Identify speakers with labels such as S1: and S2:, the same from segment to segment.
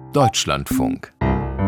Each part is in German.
S1: Deutschlandfunk.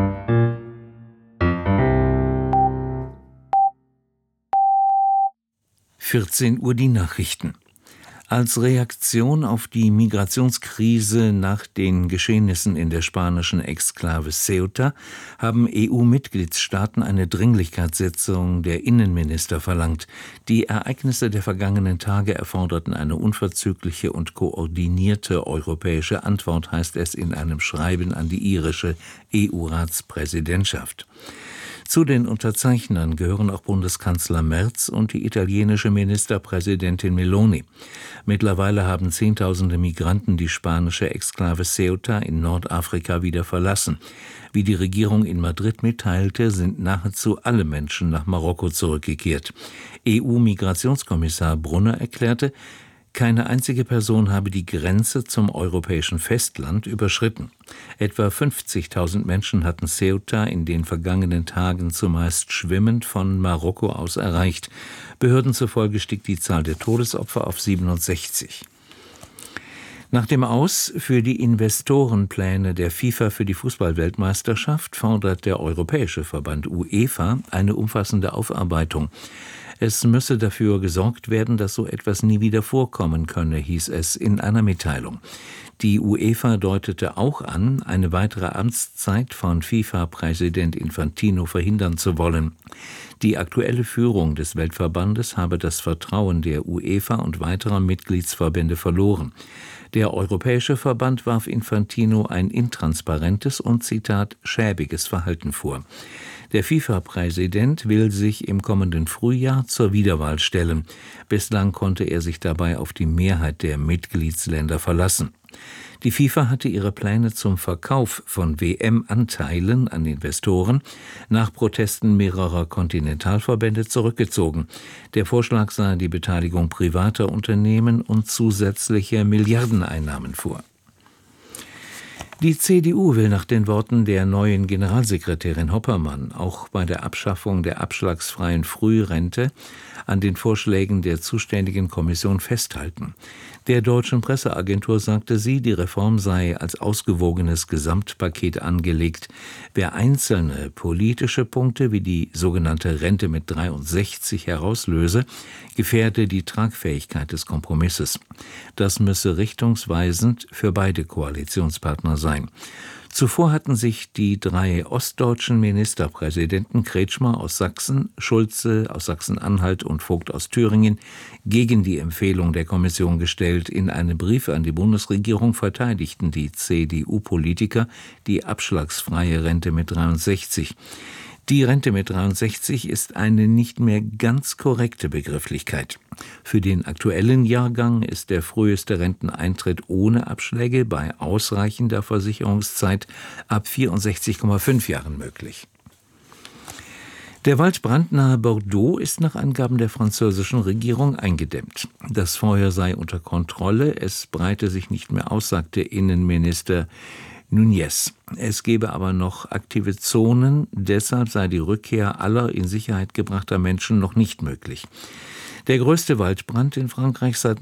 S2: Uhr die Nachrichten. Als Reaktion auf die Migrationskrise nach den Geschehnissen in der spanischen Exklave Ceuta haben EU-Mitgliedstaaten eine Dringlichkeitssitzung der Innenminister verlangt. Die Ereignisse der vergangenen Tage erforderten eine unverzügliche und koordinierte europäische Antwort, heißt es in einem Schreiben an die irische EU-Ratspräsidentschaft. Zu den Unterzeichnern gehören auch Bundeskanzler Merz und die italienische Ministerpräsidentin Meloni. Mittlerweile haben Zehntausende Migranten die spanische Exklave Ceuta in Nordafrika wieder verlassen. Wie die Regierung in Madrid mitteilte, sind nahezu alle Menschen nach Marokko zurückgekehrt. EU-Migrationskommissar Brunner erklärte, keine einzige Person habe die Grenze zum europäischen Festland überschritten. Etwa 50.000 Menschen hatten Ceuta in den vergangenen Tagen zumeist schwimmend von Marokko aus erreicht. Behörden zufolge stieg die Zahl der Todesopfer auf 67. Nach dem Aus für die Investorenpläne der FIFA für die Fußball-Weltmeisterschaft fordert der Europäische Verband UEFA eine umfassende Aufarbeitung. Es müsse dafür gesorgt werden, dass so etwas nie wieder vorkommen könne, hieß es in einer Mitteilung. Die UEFA deutete auch an, eine weitere Amtszeit von FIFA-Präsident Infantino verhindern zu wollen. Die aktuelle Führung des Weltverbandes habe das Vertrauen der UEFA und weiterer Mitgliedsverbände verloren. Der Europäische Verband warf Infantino ein intransparentes und, Zitat, schäbiges Verhalten vor. Der FIFA-Präsident will sich im kommenden Frühjahr zur Wiederwahl stellen. Bislang konnte er sich dabei auf die Mehrheit der Mitgliedsländer verlassen. Die FIFA hatte ihre Pläne zum Verkauf von WM-Anteilen an Investoren nach Protesten mehrerer Kontinentalverbände zurückgezogen. Der Vorschlag sah die Beteiligung privater Unternehmen und zusätzliche Milliardeneinnahmen vor. Die CDU will nach den Worten der neuen Generalsekretärin Hoppermann auch bei der Abschaffung der abschlagsfreien Frührente an den Vorschlägen der zuständigen Kommission festhalten. Der Deutschen Presseagentur sagte sie, die Reform sei als ausgewogenes Gesamtpaket angelegt. Wer einzelne politische Punkte wie die sogenannte Rente mit 63 herauslöse, gefährde die Tragfähigkeit des Kompromisses. Das müsse richtungsweisend für beide Koalitionspartner sein. Zuvor hatten sich die drei ostdeutschen Ministerpräsidenten Kretschmer aus Sachsen, Schulze aus Sachsen-Anhalt und Vogt aus Thüringen gegen die Empfehlung der Kommission gestellt. In einem Brief an die Bundesregierung verteidigten die CDU-Politiker die abschlagsfreie Rente mit 63. Die Rente mit 63 ist eine nicht mehr ganz korrekte Begrifflichkeit. Für den aktuellen Jahrgang ist der früheste Renteneintritt ohne Abschläge bei ausreichender Versicherungszeit ab 64,5 Jahren möglich. Der Waldbrand nahe Bordeaux ist nach Angaben der französischen Regierung eingedämmt. Das Feuer sei unter Kontrolle, es breite sich nicht mehr aus, sagte Innenminister Núñez. Es gebe aber noch aktive Zonen, deshalb sei die Rückkehr aller in Sicherheit gebrachter Menschen noch nicht möglich. Der größte Waldbrand in Frankreich seit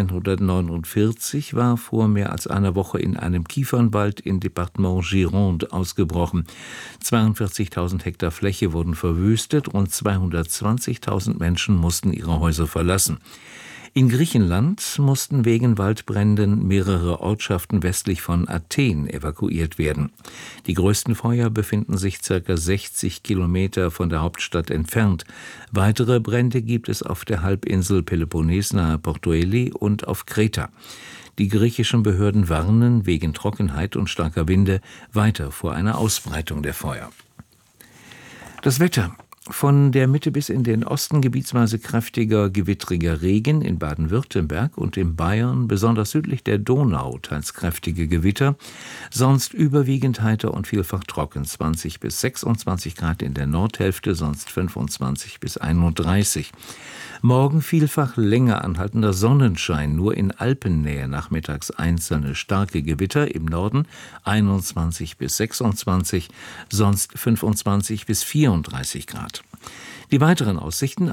S2: 1949 war vor mehr als einer Woche in einem Kiefernwald im Departement Gironde ausgebrochen. 42.000 Hektar Fläche wurden verwüstet und 220.000 Menschen mussten ihre Häuser verlassen. In Griechenland mussten wegen Waldbränden mehrere Ortschaften westlich von Athen evakuiert werden. Die größten Feuer befinden sich ca. 60 Kilometer von der Hauptstadt entfernt. Weitere Brände gibt es auf der Halbinsel Peloponnes nahe Portoeli und auf Kreta. Die griechischen Behörden warnen wegen Trockenheit und starker Winde weiter vor einer Ausbreitung der Feuer. Das Wetter. Von der Mitte bis in den Osten gebietsweise kräftiger, gewittriger Regen in Baden-Württemberg und in Bayern, besonders südlich der Donau, teils kräftige Gewitter, sonst überwiegend heiter und vielfach trocken, 20 bis 26 Grad in der Nordhälfte, sonst 25 bis 31. Morgen vielfach länger anhaltender Sonnenschein, nur in Alpennähe nachmittags einzelne starke Gewitter, im Norden 21 bis 26, sonst 25 bis 34 Grad. Die weiteren Aussichten